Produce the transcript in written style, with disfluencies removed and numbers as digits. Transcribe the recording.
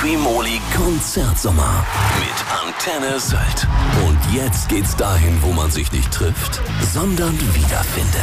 Quimoli Konzertsommer mit Antenne Sylt. Und jetzt geht's dahin, wo man sich nicht trifft, sondern wiederfindet.